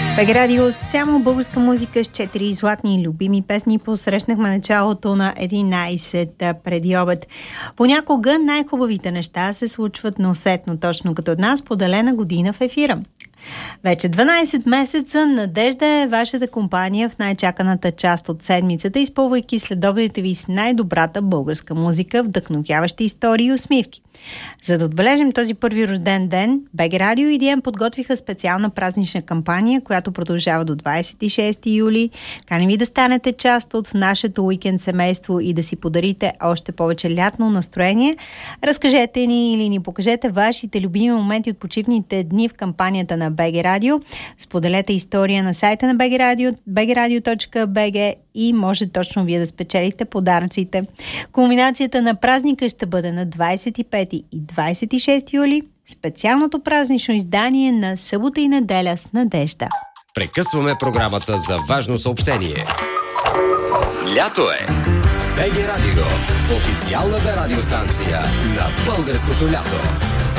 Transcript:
БГ Радио, само българска музика с 4 златни любими песни. Посрещнахме началото на 11 преди обед. Понякога най-хубавите неща се случват неусетно, точно като една споделена година в ефира. Вече 12 месеца Надежда е вашата компания в най-чаканата част от седмицата, изпълвайки следобедите ви с най-добрата българска музика, вдъхновяващи истории и усмивки. За да отбележим този първи рожден ден, БГ Радио и ДМ подготвиха специална празнична кампания, която продължава до 26 юли. Каним ви да станете част от нашето уикенд семейство и да си подарите още повече лятно настроение. Разкажете ни или ни покажете вашите любими моменти от почивните дни в кампанията на БГ Радио. Споделете история на сайта на БГ Радио, bgradio.bg и може точно вие да спечелите подаръците. Кулминацията на празника ще бъде на 25 и 26 юли. Специалното празнично издание на събота и неделя с Надежда. Прекъсваме програмата за важно съобщение. Лято е! БГ Радио, официалната радиостанция на българското лято.